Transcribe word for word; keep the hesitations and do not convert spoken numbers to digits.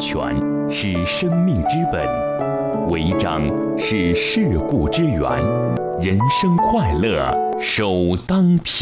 权是生命之本，违章是事故之源。人生快乐首当凭。